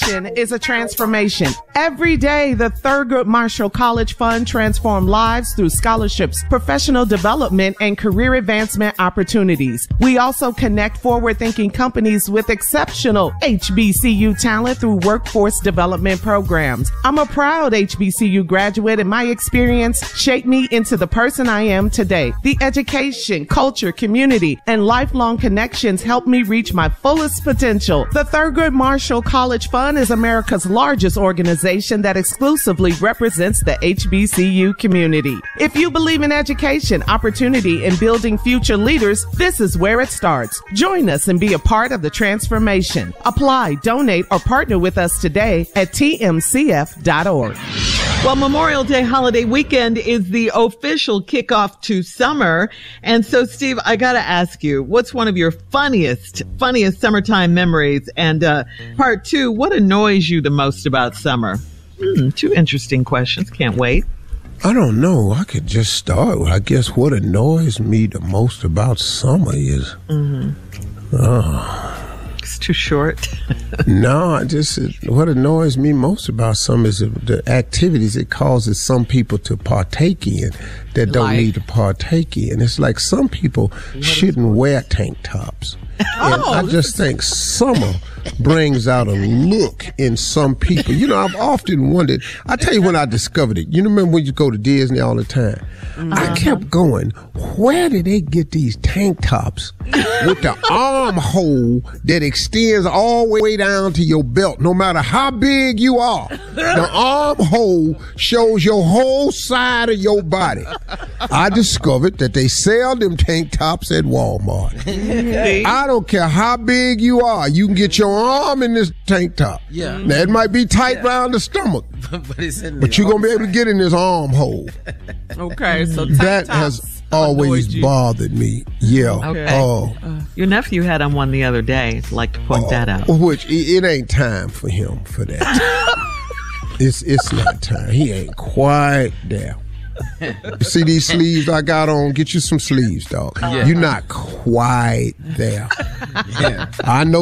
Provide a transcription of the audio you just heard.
Is a transformation. Every day, the Thurgood Marshall College Fund transforms lives through scholarships, professional development, and career advancement opportunities. We also connect forward-thinking companies with exceptional HBCU talent through workforce development programs. I'm a proud HBCU graduate, and my experience shaped me into the person I am today. The education, culture, community, and lifelong connections helped me reach my fullest potential. The Thurgood Marshall College Fund is America's largest organization that exclusively represents the HBCU community. If you believe in education, opportunity, and building future leaders, this is where it starts. Join us and be a part of the transformation. Apply, donate, or partner with us today at tmcf.org. Well, Memorial Day holiday weekend is the official kickoff to summer. And so, Steve, I got to ask you, what's one of your funniest summertime memories? And part two, what annoys you the most about summer? Two interesting questions. Can't wait. I don't know. I could just start with, I guess, what annoys me the most about summer is... It's too short. No, what annoys me most about some is the activities it causes some people to partake in that don't need to partake in. It's like some people shouldn't wear tank tops. And I just think summer brings out a look in some people. You know, I've often wondered, I tell you when I discovered it. You remember when you go to Disney all the time? I kept going, where did they get these tank tops with the armhole that extends all the way down to your belt, no matter how big you are? The armhole shows your whole side of your body. I discovered that they sell them tank tops at Walmart. I don't care how big you are, you can get your arm in this tank top. Yeah. Now, it might be tight around the stomach, but you're going to be able to get in this armhole. Okay, so that has always bothered me. Yeah. Okay. Oh. Your nephew had on one the other day. I'd like to point that out. Which, it ain't time for him for that. It's not time. He ain't quite there. You see these sleeves I got on? Get you some sleeves, dog. You're not quite there. I know